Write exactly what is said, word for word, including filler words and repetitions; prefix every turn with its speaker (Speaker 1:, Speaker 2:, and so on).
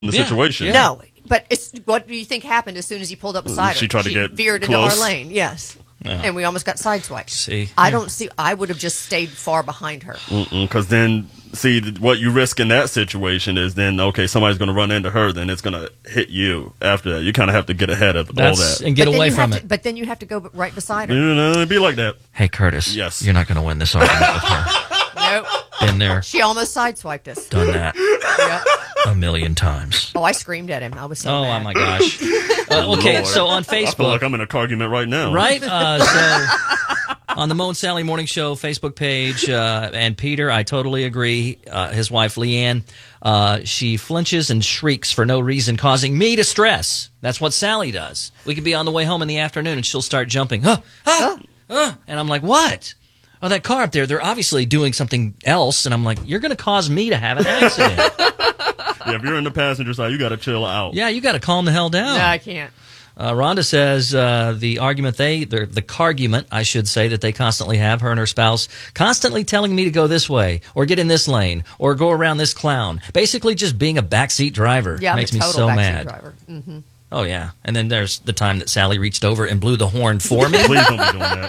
Speaker 1: the
Speaker 2: Yeah.
Speaker 1: situation.
Speaker 2: Yeah.
Speaker 3: No, but it's, what do you think happened as soon as he pulled up beside her?
Speaker 1: She tried to get
Speaker 3: veered
Speaker 1: close.
Speaker 3: into our lane. Yes.
Speaker 2: Yeah.
Speaker 3: And we almost got sideswiped.
Speaker 2: See?
Speaker 3: I don't see. I would have just stayed far behind her.
Speaker 1: Because then, see, th- what you risk in that situation is then, okay, somebody's going to run into her, then it's going to hit you after that. You kind of have to get ahead of
Speaker 2: That's,
Speaker 1: all that.
Speaker 2: and get
Speaker 3: But then
Speaker 2: away
Speaker 3: you
Speaker 2: from
Speaker 3: have
Speaker 2: it.
Speaker 3: to- but then you have to go b- right beside her.
Speaker 1: You know, it'd be like that.
Speaker 2: Hey, Curtis.
Speaker 1: Yes.
Speaker 2: You're not going to win this argument with her.
Speaker 3: Nope.
Speaker 2: Been there,
Speaker 3: She almost sideswiped us.
Speaker 2: done that
Speaker 3: Yeah.
Speaker 2: a million times.
Speaker 3: Oh, I screamed at him. I was so
Speaker 2: Oh,
Speaker 3: mad.
Speaker 2: my gosh. Uh, okay,
Speaker 1: Lord.
Speaker 2: so on
Speaker 1: I feel
Speaker 2: Facebook,
Speaker 1: like I'm in a car argument right now.
Speaker 2: right? Uh, so on the Mo and Sally Morning Show Facebook page, uh, and Peter, I totally agree. Uh, his wife, Leanne, uh, she flinches and shrieks for no reason, causing me to stress. That's what Sally does. We could be on the way home in the afternoon, and she'll start jumping. Huh, huh, huh. And I'm like, what? Oh, that car up there, they're obviously doing something else. And I'm like, you're going to cause me to have an accident.
Speaker 1: Yeah, if you're in the passenger side, you got to chill out.
Speaker 2: Yeah, you got to calm the hell down.
Speaker 3: No, I can't.
Speaker 2: Uh, Rhonda says uh, the argument they, the, the cargument, I should say, that they constantly have, her and her spouse, constantly telling me to go this way, or get in this lane, or go around this clown. Basically just being a backseat driver
Speaker 3: Yeah,
Speaker 2: makes
Speaker 3: I'm a
Speaker 2: me
Speaker 3: total
Speaker 2: so
Speaker 3: backseat
Speaker 2: mad.
Speaker 3: driver. Mm-hmm.
Speaker 2: Oh, yeah. And then there's the time that Sally reached over and blew the horn for me.
Speaker 1: Please don't be doing that.